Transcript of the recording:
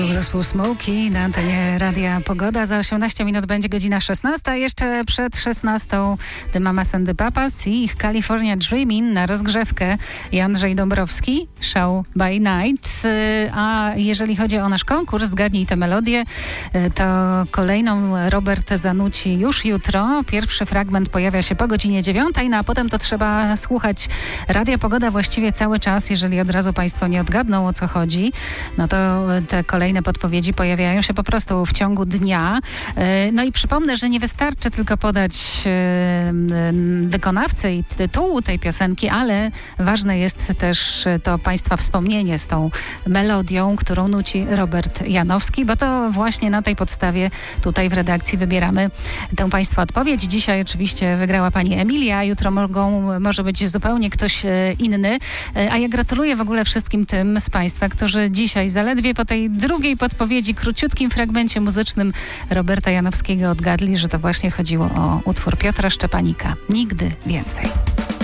Zespół Smokey na antenie Radia Pogoda. Za 18 minut będzie godzina 16. Jeszcze przed 16 The Mamas and the Papas i ich California Dreamin' na rozgrzewkę i Andrzej Dąbrowski, Show by Night. A jeżeli chodzi o nasz konkurs Zgadnij tę melodię, to kolejną Robert zanuci już jutro. Pierwszy fragment pojawia się po godzinie 9, no a potem to trzeba słuchać Radia Pogoda właściwie cały czas. Jeżeli od razu Państwo nie odgadną, o co chodzi, no to te kolejne podpowiedzi pojawiają się po prostu w ciągu dnia. No i przypomnę, że nie wystarczy tylko podać wykonawcę i tytuł tej piosenki, ale ważne jest też to Państwa wspomnienie z tą melodią, którą nuci Robert Janowski, bo to właśnie na tej podstawie tutaj w redakcji wybieramy tę Państwa odpowiedź. Dzisiaj oczywiście wygrała Pani Emilia, jutro może być zupełnie ktoś inny, a ja gratuluję w ogóle wszystkim tym z Państwa, którzy dzisiaj zaledwie po tej drugiej podpowiedzi, króciutkim fragmencie muzycznym Roberta Janowskiego odgadli, że to właśnie chodziło o utwór Piotra Szczepanika. Nigdy więcej.